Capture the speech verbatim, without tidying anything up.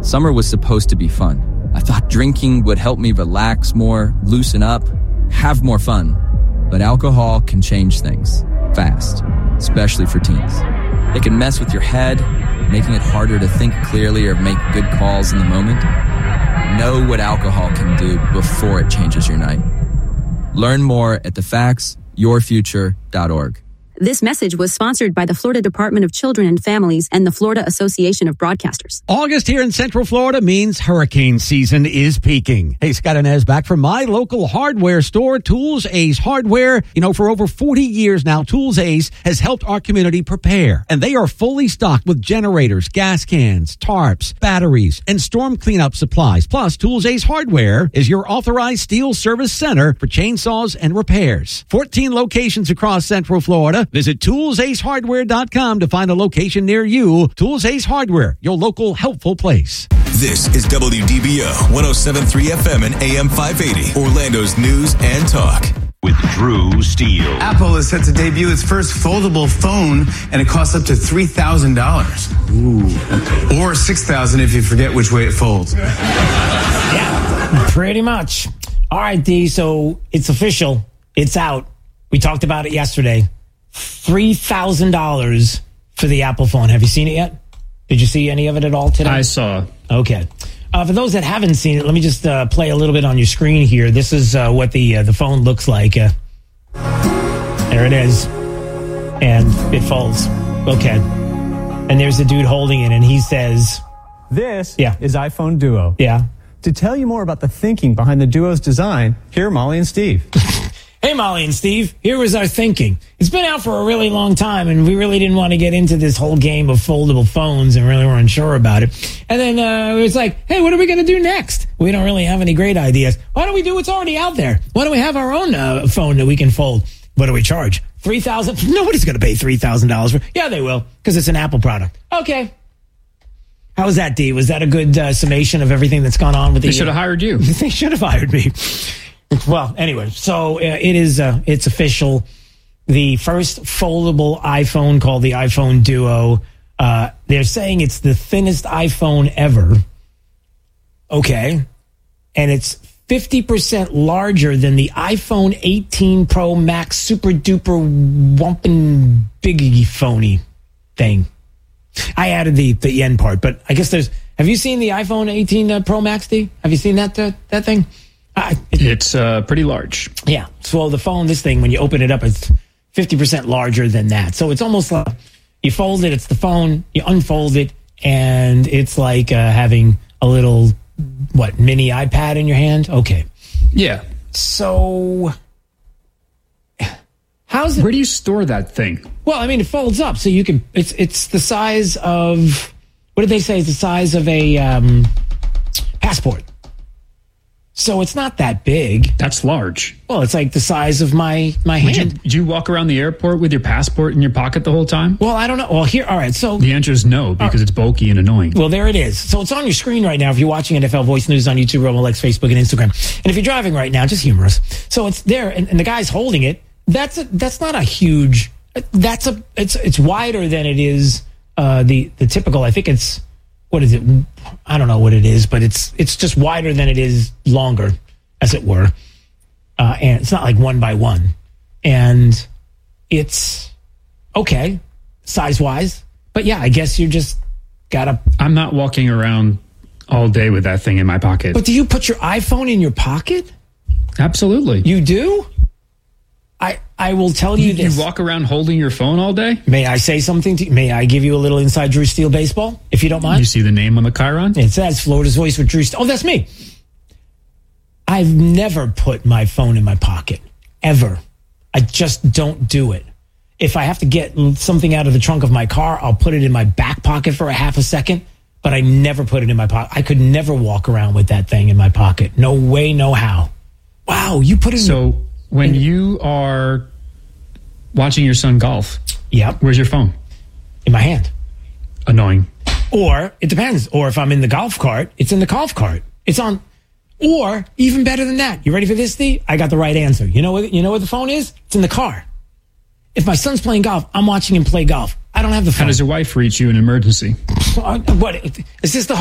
Summer was supposed to be fun. I thought drinking would help me relax more, loosen up, have more fun. But alcohol can change things fast, especially for teens. It can mess with your head, making it harder to think clearly or make good calls in the moment. Know what alcohol can do before it changes your night. Learn more at the facts your future dot org. This message was sponsored by the Florida Department of Children and Families and the Florida Association of Broadcasters. August here in Central Florida means hurricane season is peaking. Hey, Scott Inez back from my local hardware store, Tools Ace Hardware. You know, for over forty years now, Tools Ace has helped our community prepare. And they are fully stocked with generators, gas cans, tarps, batteries, and storm cleanup supplies. Plus, Tools Ace Hardware is your authorized steel service center for chainsaws and repairs. fourteen locations across Central Florida. Visit tools ace hardware dot com to find a location near you. Tools Ace Hardware, your local helpful place. This is W D B O one oh seven point three F M and A M five eighty, Orlando's news and talk. With Drew Steele. Apple is set to debut its first foldable phone, and it costs up to three thousand dollars. Ooh. Or six thousand dollars if you forget which way it folds. Yeah, pretty much. All right, D, so it's official. It's out. We talked about it yesterday. three thousand dollars for the Apple phone. Have you seen it yet? Did you see any of it at all today? I saw. Okay. Uh, for those that haven't seen it, let me just uh, play a little bit on your screen here. This is uh, what the uh, the phone looks like. Uh, there it is. And it folds. Okay. And there's a dude holding it, and he says... This yeah. is iPhone Duo. Yeah. To tell you more about the thinking behind the Duo's design, here are Molly and Steve. Hey, Molly and Steve, here was our thinking. It's been out for a really long time, and we really didn't want to get into this whole game of foldable phones and really weren't sure about it. And then uh, it was like, hey, what are we going to do next? We don't really have any great ideas. Why don't we do what's already out there? Why don't we have our own uh, phone that we can fold? What do we charge? three thousand dollars? Nobody's going to pay three thousand dollars for it. Yeah, they will, because it's an Apple product. Okay. How was that, D? Was that a good uh, summation of everything that's gone on with the... They should have hired you. They should have hired me. Well, anyway, so uh, it is, uh, it's official. The first foldable iPhone called the iPhone Duo. Uh, they're saying it's the thinnest iPhone ever. Okay. And it's fifty percent larger than the iPhone eighteen Pro Max super duper whomping biggie phony thing. I added the, the end part, but I guess there's, have you seen the iPhone eighteen uh, Pro Max, D? Have you seen that, uh, that thing? Uh, it, it's uh, pretty large. Yeah. So the phone, this thing, when you open it up, it's fifty percent larger than that. So it's almost like you fold it, it's the phone, you unfold it, and it's like uh, having a little, what, mini iPad in your hand? Okay. Yeah. So how's it? Where do you store that thing? Well, I mean, it folds up, so you can, it's it's the size of, what did they say? It's the size of a um, passport. So it's not that big. That's large. Well, it's like the size of my, my Would hand. You, do you walk around the airport with your passport in your pocket the whole time? Well, I don't know. Well, here, all right. So the answer is no, because uh, it's bulky and annoying. Well, there it is. So it's on your screen right now if you're watching N F L Voice News on YouTube, Romolex, Facebook, and Instagram. And if you're driving right now, just humor us. So it's there, and, and the guy's holding it. That's a, that's not a huge. That's a. It's it's wider than it is uh, the the typical. I think it's what is it? I don't know what it is, but it's it's just wider than it is longer, as it were. Uh, and it's not like one by one. And it's okay, size-wise. But yeah, I guess you just gotta... I'm not walking around all day with that thing in my pocket. But do you put your iPhone in your pocket? Absolutely. You do? I I will tell you, you this. You walk around holding your phone all day? May I say something to you? May I give you a little inside Drew Steele baseball, if you don't mind? You see the name on the Chiron? It says Florida's Voice with Drew Steele. Oh, that's me. I've never put my phone in my pocket, ever. I just don't do it. If I have to get something out of the trunk of my car, I'll put it in my back pocket for a half a second, but I never put it in my pocket. I could never walk around with that thing in my pocket. No way, no how. Wow, you put it in So your, when in, you are watching your son golf, yep. Where's your phone? In my hand. Annoying. Or, it depends. Or if I'm in the golf cart, it's in the golf cart. It's on... Or, even better than that, you ready for this, Steve? I got the right answer. You know what, you know where the phone is? It's in the car. If my son's playing golf, I'm watching him play golf. I don't have the phone. How does your wife reach you in an emergency? What? Is this the